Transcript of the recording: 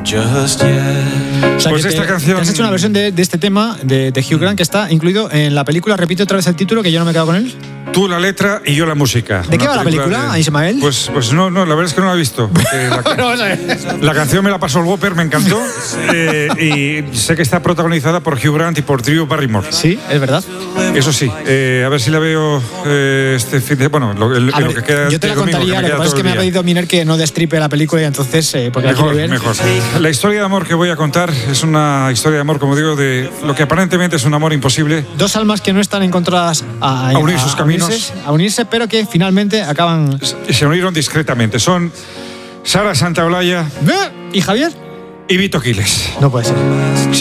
just yet. O sea, Pues que esta te canción- has hecho una versión de este tema de Hugh Grant que está incluido en la película. Repite otra vez el título, que yo no me he quedado con él. Tú la letra y yo la música. ¿De qué Una va la película, de- Ismael? Pues no, la verdad es que no la he visto. porque Vamos a ver. la canción me la pasó el Whopper, me encantó. Y sé que está protagonizada por Hugh Grant y por Drew Barrymore. Sí, es verdad. Eso sí, a ver si la veo este fin de... Bueno, lo A ver, que queda yo te de la domingo, contaría, me lo que queda pasa es todo que el me ha día. pedido Miner que no destripe la película y entonces porque la quiero ver. Mejor. La historia de amor que voy a contar es una historia de amor, como digo, de lo que aparentemente es un amor imposible. Dos almas que no están encontradas a unir sus caminos. a unirse, pero que finalmente acaban... Se unieron discretamente. Son Sara Santaolalla ¿Y Javier? y Vito Quiles. No puede ser.